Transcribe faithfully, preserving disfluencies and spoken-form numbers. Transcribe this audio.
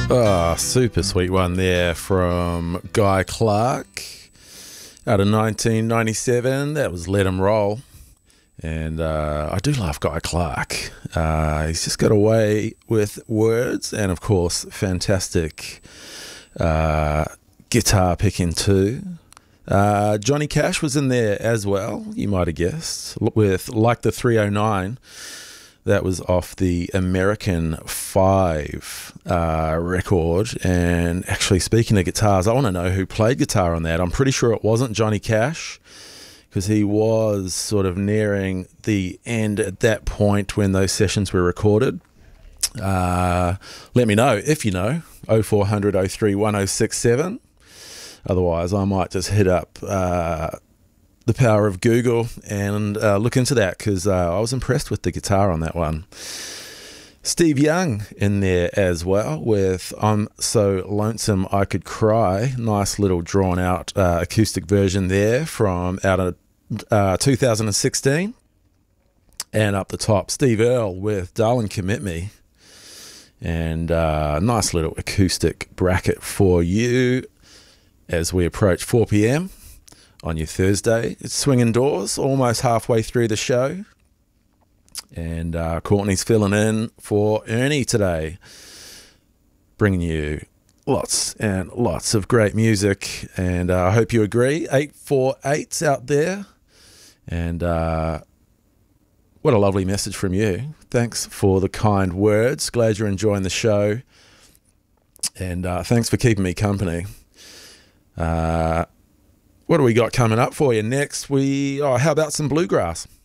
Ah, oh, super sweet one there from Guy Clark out of nineteen ninety-seven. That was Let 'Em Roll. And uh, I do love Guy Clark. Uh, he's just got a way with words and, of course, fantastic uh, guitar picking too. Uh, Johnny Cash was in there as well, you might have guessed, with Like the three oh nine. That was off the American five uh, record. And actually, speaking of guitars, I want to know who played guitar on that. I'm pretty sure it wasn't Johnny Cash, because he was sort of nearing the end at that point when those sessions were recorded. Uh, let me know if you know, oh four hundred, oh three, one oh six seven. Otherwise, I might just hit up uh, the power of Google and uh, look into that, because uh, I was impressed with the guitar on that one. Steve Young in there as well with I'm So Lonesome I Could Cry. Nice little drawn out uh, acoustic version there from out of uh, two thousand sixteen. And up the top, Steve Earle with Darling Commit Me. And uh, nice little acoustic bracket for you as we approach four p.m. on your Thursday. It's swinging doors, almost halfway through the show. And uh, Courtney's filling in for Ernie today, bringing you lots and lots of great music. And uh, I hope you agree. eight four eight's out there. And uh, what a lovely message from you. Thanks for the kind words. Glad you're enjoying the show. And uh, thanks for keeping me company. Uh, what do we got coming up for you next? We oh, how about some bluegrass?